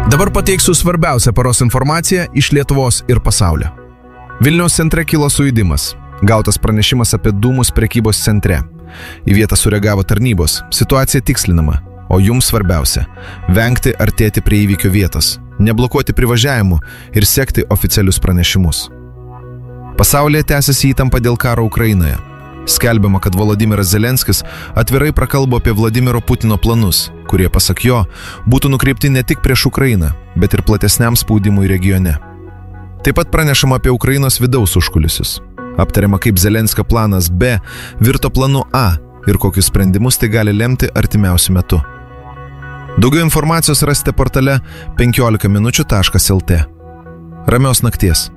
Dabar pateiksiu svarbiausią paros informaciją iš Lietuvos ir pasaulio. Vilniaus centre kilo sujudimas. Gautas pranešimas apie dūmus prekybos centre. Į vietą sureagavo tarnybos. Situacija tikslinama. O jums svarbiausia – vengti artėti prie įvykio vietos, neblokuoti privažiavimų ir sekti oficialius pranešimus. Pasaulyje tęsiasi įtampa dėl karo Ukrainoje. Skelbiama, kad Volodymyras Zelenskis atvirai prakalbo apie Vladimiro Putino planus, kurie, pasak jo, būtų nukreipti ne tik prieš Ukrainą, bet ir platesniam spaudimui regione. Taip pat pranešama apie Ukrainos vidaus užkulisius. Aptariama, kaip Zelenskio planas B virto planu A ir kokius sprendimus tai gali lemti artimiausiu metu. Daugiau informacijos rasite portale 15minučių.lt. Ramios nakties.